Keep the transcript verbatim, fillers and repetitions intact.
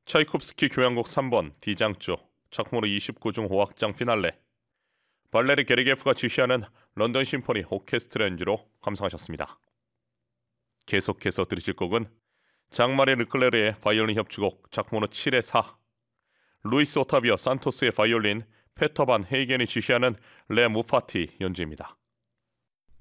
차이콥스키 교향곡 삼 번 D장조 작품으로 이십구 중 오악장 피날레 발레리 게르기예프가 지휘하는 런던 심포니 오케스트라 연주로 감상하셨습니다. 계속해서 들으실 곡은 장마리 르클레르의 바이올린 협주곡 작품으로 칠의 사 루이스 오타비오 산토스의 바이올린 페터 반 헤이겐이 지휘하는 레 무파티 연주입니다.